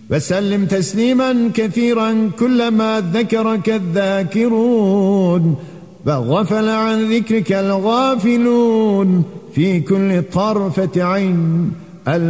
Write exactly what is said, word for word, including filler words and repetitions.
وسلم تسليما كثيرا كلما ذكرك الذاكرون وغفل عن ذكرك الغافلون في كل طرفة عين.